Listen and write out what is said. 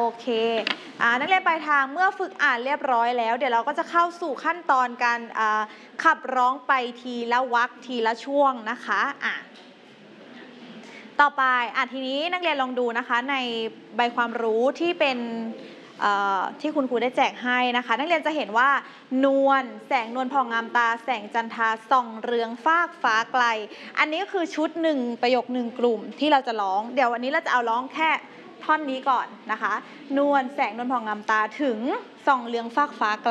เคนักเรียนปลายทางเมื่อฝึกอ่านเรียบร้อยแล้วเดี๋ยวเราก็จะเข้าสู่ขั้นตอนการขับร้องไปทีละวรรคทีละช่วงนะคะต่อไปทีนี้นักเรียนลองดูนะคะในใบความรู้ที่เป็นที่คุณครูได้แจกให้นะคะนักเรียนจะเห็นว่านวลแสงนวลผ่องงามตาแสงจันทราส่องเรืองฟากฟ้าไกลอันนี้ก็คือชุด1ประโยค1กลุ่มที่เราจะร้องเดี๋ยววันนี้เราจะเอาร้องแค่ท่อนนี้ก่อนนะคะนวลแสงนวลผ่องงามตาถึงส่องเรืองฟากฟ้าไกล